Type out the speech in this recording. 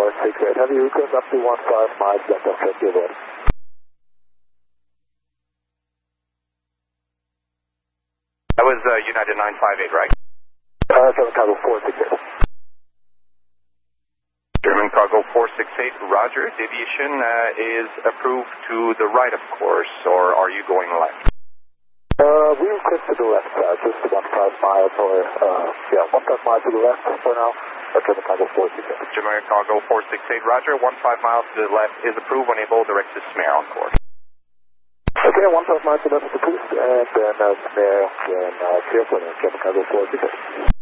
468. Have you gone up to 15 miles left of Tokyo Road? That was United 958, right? German Cargo 468. German Cargo 468, roger. Deviation is approved to the right, of course, or are you going left? We request to the left, just 15 miles or, 15 miles to the left for now. German Cargo 468. German Cargo 468, roger. 15 miles to the left is approved. Enable direct to Smer on course. Okay, 15 miles to the left is approved, and then Smer, then clear for German Cargo 468.